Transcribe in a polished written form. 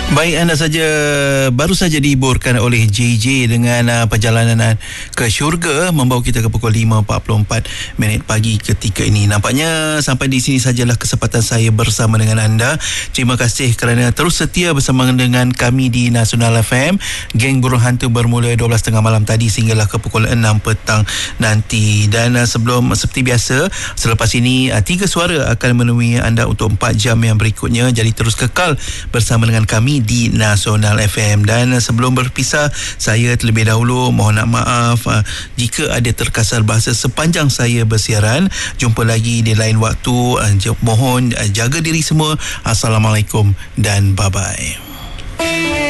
Baik, anda baru saja dihiburkan oleh JJ dengan perjalanan ke syurga membawa kita ke pukul 5.44 pagi ketika ini. Nampaknya sampai di sini sajalah kesempatan saya bersama dengan anda. Terima kasih kerana terus setia bersama dengan kami di Nasional FM. Geng Burung Hantu bermula 12.30 malam tadi sehinggalah ke pukul 6 petang nanti. Dan seperti biasa, selepas ini 3 suara akan menemui anda untuk 4 jam yang berikutnya. Jadi terus kekal bersama dengan kami di Nasional FM. Dan sebelum berpisah, saya terlebih dahulu mohon maaf jika ada terkasar bahasa sepanjang saya bersiaran. Jumpa lagi di lain waktu. Mohon jaga diri semua. Assalamualaikum dan bye-bye.